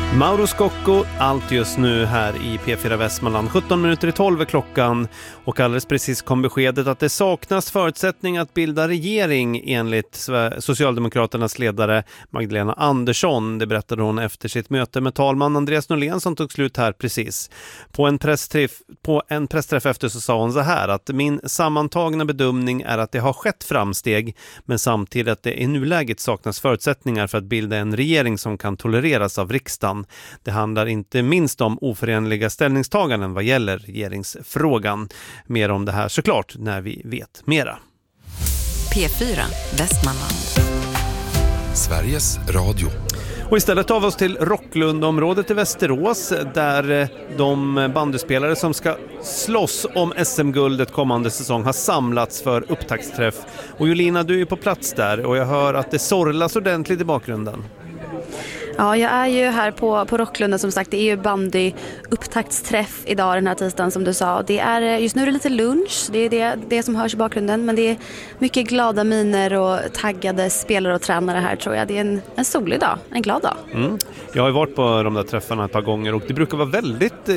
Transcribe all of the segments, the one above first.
Mauro Scocco, allt just nu här i P4 Västmanland. 17 minuter i 12 är klockan och alldeles precis kom beskedet att det saknas förutsättning att bilda regering enligt Socialdemokraternas ledare Magdalena Andersson. Det berättade hon efter sitt möte med talman Andreas Norlén som tog slut här precis. På en pressträff efter så sa hon så här att min sammantagna bedömning är att det har skett framsteg men samtidigt att det i nuläget saknas förutsättningar för att bilda en regering som kan tolereras av riksdagen. Det handlar inte minst om oförenliga ställningstaganden vad gäller regeringsfrågan. Mer om det här såklart när vi vet mera. P4 Västmanland. Sveriges Radio. Och istället tar vi oss till Rocklundområdet i Västerås där de bandyspelare som ska slåss om SM-guldet kommande säsong har samlats för upptaktsträff. Och Julina, du är på plats där och jag hör att det sorlas ordentligt i bakgrunden. Ja, jag är ju här på Rocklunda som sagt. Det är ju bandy upptaktsträff idag den här tisdagen som du sa. Det är, just nu är det lite lunch, det är det som hörs i bakgrunden. Men det är mycket glada miner och taggade spelare och tränare här tror jag. Det är en solig dag, en glad dag. Mm. Jag har ju varit på de där träffarna ett par gånger och det brukar vara väldigt,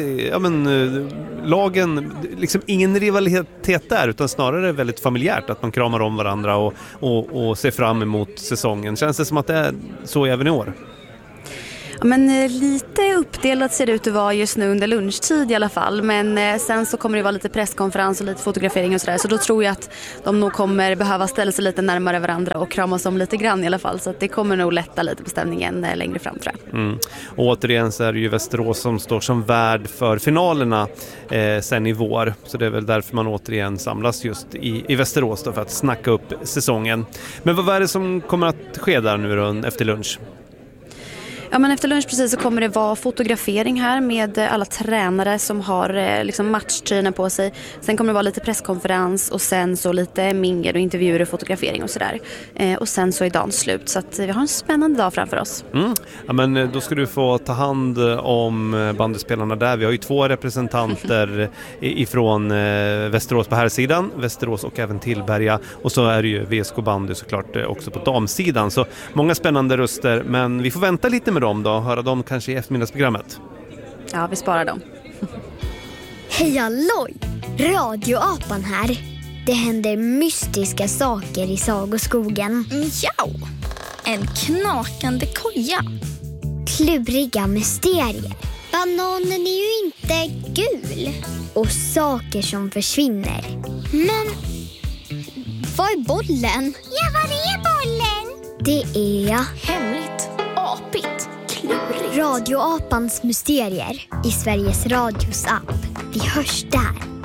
lagen, liksom ingen rivalitet där utan snarare väldigt familjärt att man kramar om varandra och ser fram emot säsongen. Känns det som att det är så även i år? Ja, men lite uppdelat ser det ut att vara just nu under lunchtid i alla fall. Men sen så kommer det vara lite presskonferens och lite fotografering och sådär. Så då tror jag att de nog kommer behöva ställa sig lite närmare varandra och kramas om lite grann i alla fall. Så att det kommer nog lätta lite på stämningen längre fram tror jag. Mm. Och återigen så är det ju Västerås som står som värd för finalerna sen i vår. Så det är väl därför man återigen samlas just i Västerås då, för att snacka upp säsongen. Men vad är det som kommer att ske där nu då, efter lunch? Ja, men efter lunch precis så kommer det vara fotografering här med alla tränare som har liksom matchtröjorna på sig. Sen kommer det vara lite presskonferens och sen så lite mingel och intervjuer och fotografering och sådär. Och sen så är dagen slut så att vi har en spännande dag framför oss. Mm. Ja, men då ska du få ta hand om bandyspelarna där. Vi har ju 2 representanter ifrån Västerås på här sidan, Västerås och även Tillberga. Och så är det ju VSK bandy såklart också på damsidan. Så många spännande röster, men vi får vänta lite med dem då, höra dem kanske i eftermiddagsprogrammet. Ja, vi sparar dem. Hej alloj! Radioapan här. Det händer mystiska saker i sagoskogen. Ja, en knakande koja. Kluriga mysterier. Bananen är ju inte gul. Och saker som försvinner. Men, vad är bollen? Ja, vad är bollen? Det är... hemligt, apigt, klurigt. Radioapans mysterier i Sveriges Radios app. Vi hörs där.